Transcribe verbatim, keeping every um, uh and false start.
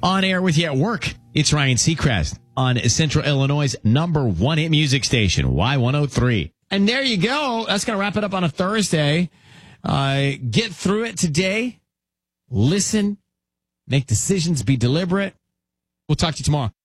On air with you at work. It's Ryan Seacrest on Central Illinois' number one hit music station, Y one oh three. And there you go. That's going to wrap it up on a Thursday. Uh, get through it today. Listen. Make decisions. Be deliberate. We'll talk to you tomorrow.